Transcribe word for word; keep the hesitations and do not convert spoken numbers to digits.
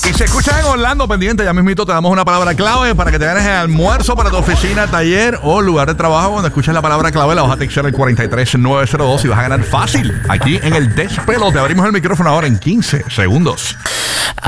Y si escuchas en Orlando, pendiente, ya mismito te damos una palabra clave para que te ganes el almuerzo para tu oficina, taller o lugar de trabajo. Cuando escuches la palabra clave, la vas a textear al cuarenta y tres nueve cero dos y vas a ganar fácil. Aquí en el Despelote. Te abrimos el micrófono ahora en quince segundos.